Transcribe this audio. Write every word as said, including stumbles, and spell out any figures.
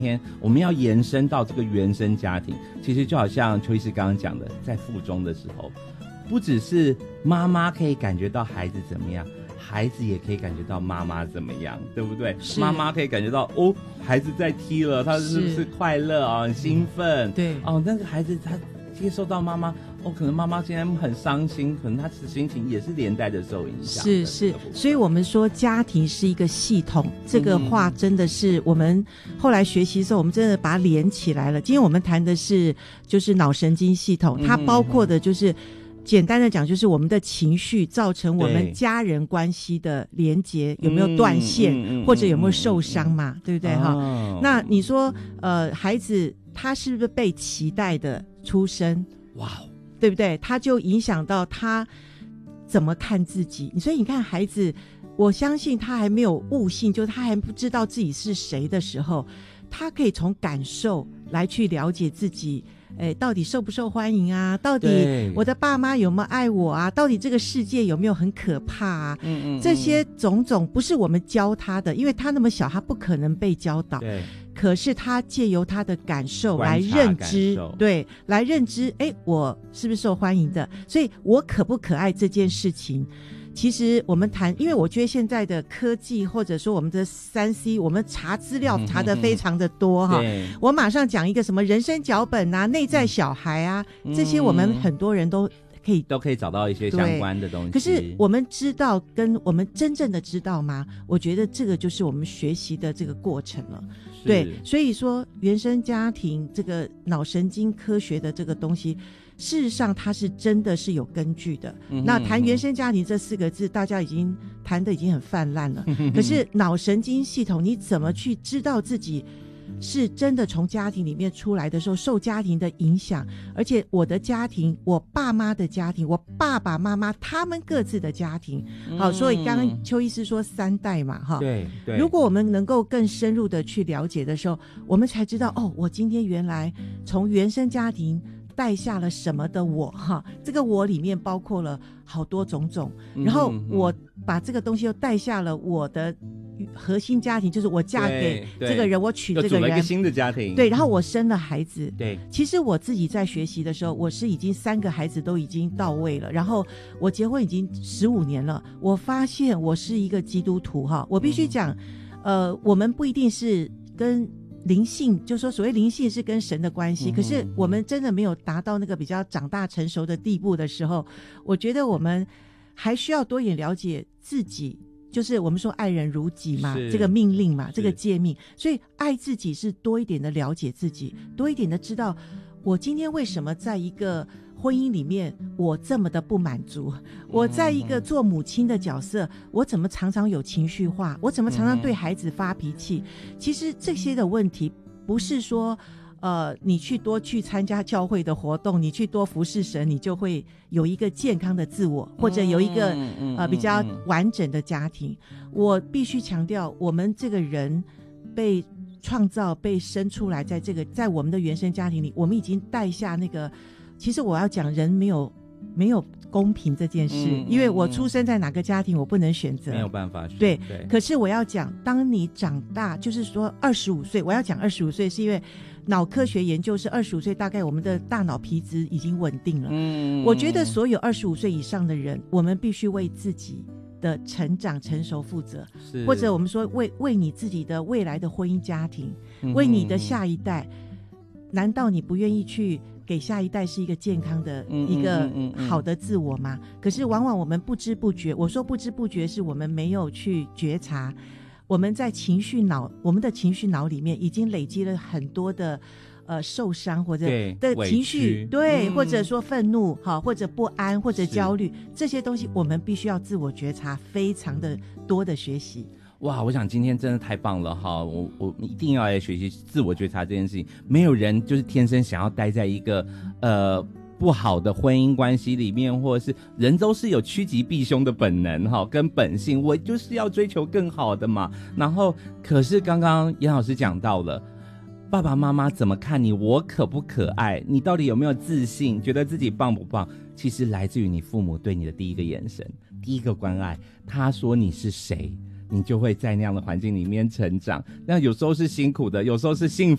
天我们要延伸到这个原生家庭，其实就好像邱医师刚刚讲的，在附中的时候，不只是妈妈可以感觉到孩子怎么样，孩子也可以感觉到妈妈怎么样，对不对？妈妈可以感觉到哦，孩子在踢了，他是不是快乐啊，很兴奋？嗯、 对哦，那个孩子他接受到妈妈。哦，可能妈妈现在很伤心，可能她的心情也是连带的受影响。 是是，所以我们说家庭是一个系统，这个话真的是我们后来学习的时候，我们真的把它连起来了。今天我们谈的是就是脑神经系统，它包括的就是。简单的讲，就是我们的情绪造成我们家人关系的连结有没有断线，嗯、或者有没有受伤嘛，嗯、对不对哈？哦、那你说，呃，孩子他是不是被期待的出生？哇，对不对？他就影响到他怎么看自己。所以你看，孩子，我相信他还没有悟性，就是他还不知道自己是谁的时候，他可以从感受来去了解自己。哎，到底受不受欢迎啊？到底我的爸妈有没有爱我啊？到底这个世界有没有很可怕啊？嗯嗯嗯，这些种种不是我们教他的，因为他那么小，他不可能被教导。对，可是他借由他的感受来认知，对，来认知，哎，我是不是受欢迎的？所以我可不可爱这件事情。其实我们谈，因为我觉得现在的科技或者说我们的三 C， 我们查资料查得非常的多哈。我马上讲一个什么人生脚本啊、内在小孩啊，这些我们很多人都可以都可以找到一些相关的东西。 可是我们知道跟我们真正的知道吗？我觉得这个就是我们学习的这个过程了。对，所以说原生家庭这个脑神经科学的这个东西。事实上它是真的是有根据的、嗯、那谈原生家庭这四个字大家已经谈的已经很泛滥了可是脑神经系统你怎么去知道自己是真的从家庭里面出来的时候受家庭的影响，而且我的家庭我爸妈的家庭我爸爸妈妈他们各自的家庭、嗯、好，所以刚刚邱医师说三代嘛哈， 对对， 如果我们能够更深入的去了解的时候，我们才知道哦，我今天原来从原生家庭带下了什么的我哈，这个我里面包括了好多种种，然后我把这个东西又带下了我的核心家庭，就是我嫁给这个人，我娶这个人， 组了一个新的家庭， 对，然后我生了孩子， 对。 其实我自己在学习的时候，我是已经三个孩子都已经到位了，然后我结婚已经十五年了，我发现我是一个基督徒哈，我必须讲，呃，我们不一定是跟灵性，就是说所谓灵性是跟神的关系、嗯、可是我们真的没有达到那个比较长大成熟的地步的时候，我觉得我们还需要多一点了解自己，就是我们说爱人如己嘛，这个命令嘛，这个诫命，所以爱自己是多一点的了解自己，多一点的知道我今天为什么在一个婚姻里面我这么的不满足，我在一个做母亲的角色，我怎么常常有情绪化，我怎么常常对孩子发脾气、嗯、其实这些的问题不是说呃，你去多去参加教会的活动，你去多服侍神，你就会有一个健康的自我，或者有一个、嗯、呃比较完整的家庭、嗯、我必须强调，我们这个人被创造被生出来，在这个在我们的原生家庭里，我们已经带下那个，其实我要讲人没有没有公平这件事、嗯、因为我出生在哪个家庭我不能选择， 没有办法选， 对, 对可是我要讲当你长大，就是说二十五岁，我要讲二十五岁是因为脑科学研究是二十五岁大概我们的大脑皮质已经稳定了、嗯、我觉得所有二十五岁以上的人，我们必须为自己的成长成熟负责，或者我们说为为你自己的未来的婚姻家庭、嗯、为你的下一代，难道你不愿意去给下一代是一个健康的、嗯、一个好的自我吗、嗯嗯嗯、可是往往我们不知不觉，我说不知不觉是我们没有去觉察，我们在情绪脑，我们的情绪脑里面已经累积了很多的呃受伤或者的情绪，对、嗯、或者说愤怒好，或者不安或者焦虑，这些东西我们必须要自我觉察，非常的多的学习。 哇，我想今天真的太棒了哈！我我一定要来学习自我觉察这件事情。没有人就是天生想要待在一个呃不好的婚姻关系里面，或者是人都是有趋吉避凶的本能哈，跟本性，我就是要追求更好的嘛。然后，可是刚刚严老师讲到了，爸爸妈妈怎么看你，我可不可爱，你到底有没有自信，觉得自己棒不棒？其实来自于你父母对你的第一个眼神，第一个关爱。他说你是谁？ 你就会在那样的环境里面成长。那有时候是辛苦的，有时候是幸福